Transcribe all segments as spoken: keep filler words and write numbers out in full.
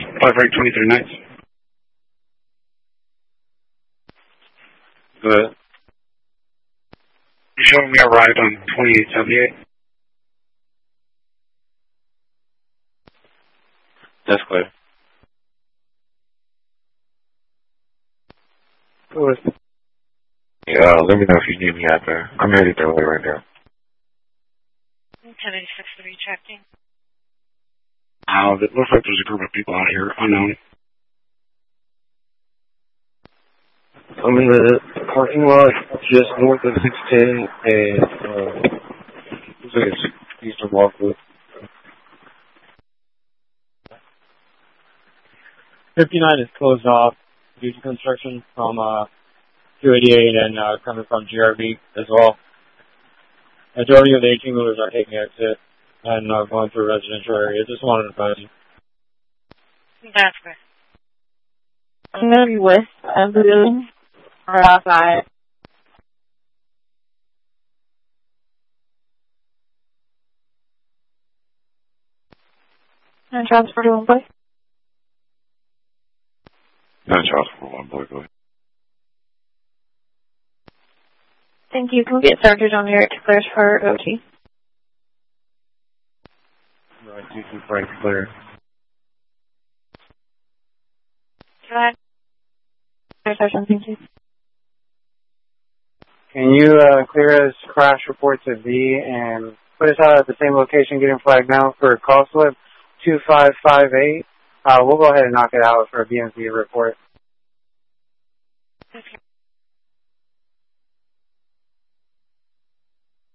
five eight twenty-three nights. Good. You showing me arrived on twenty-eight seventy-eight. That's clear. Good. Yeah, let me know if you need me out there. I'm headed that way right now. ten eighty-six three checking. Uh, it looks like there's a group of people out here, unknown. I'm in the parking lot just north of six ten and, uh, looks like it's Eastern Walkwood. fifty-nine is closed off due to construction from uh, two eighty-eight and uh, coming from G R B as well. Majority of the eighteen-wheelers are taking exit and uh, going through a residential area. Just wanted to advise you. That's good. I'm going to be west of the building or outside. And transfer to one boy. Not Charles for one boy, go ahead. Thank you. Can we get started on your clears for O T? Right, two two Frank clear. Go ahead. Session, thank you. Can you uh, clear us crash report to V and put us out at the same location getting flagged now for a call slip two five five eight? Uh, we'll go ahead and knock it out for a B M C report. Okay.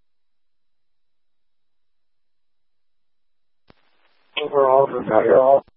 Overall, overall.